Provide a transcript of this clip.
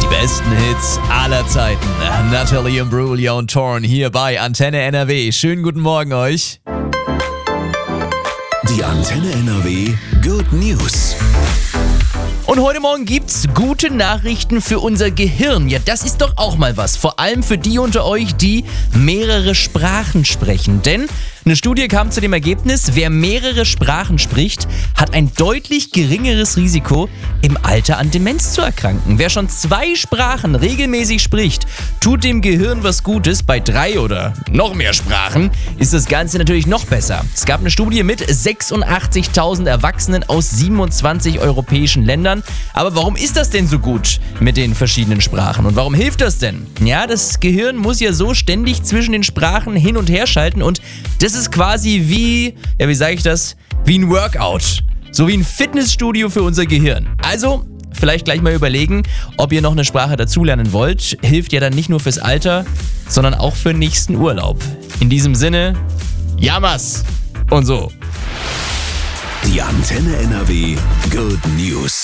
besten Hits aller Zeiten. Natalie Imbruglia und Torn hier bei Antenne NRW. Schönen guten Morgen euch. Die Antenne NRW Good News. Und heute Morgen gibt's gute Nachrichten für unser Gehirn. Ja, das ist doch auch mal was. Vor allem für die unter euch, die mehrere Sprachen sprechen. Denn eine Studie kam zu dem Ergebnis, wer mehrere Sprachen spricht, hat ein deutlich geringeres Risiko, im Alter an Demenz zu erkranken. Wer schon 2 Sprachen regelmäßig spricht, tut dem Gehirn was Gutes. Bei 3 oder noch mehr Sprachen ist das Ganze natürlich noch besser. Es gab eine Studie mit 86.000 Erwachsenen aus 27 europäischen Ländern. Aber warum ist das denn so gut mit den verschiedenen Sprachen? Und warum hilft das denn? Ja, das Gehirn muss ja so ständig zwischen den Sprachen hin und her schalten und das ist quasi wie ein Workout. So wie ein Fitnessstudio für unser Gehirn. Also, vielleicht gleich mal überlegen, ob ihr noch eine Sprache dazulernen wollt. Hilft ja dann nicht nur fürs Alter, sondern auch für den nächsten Urlaub. In diesem Sinne, Yamas und so. Die Antenne NRW Good News.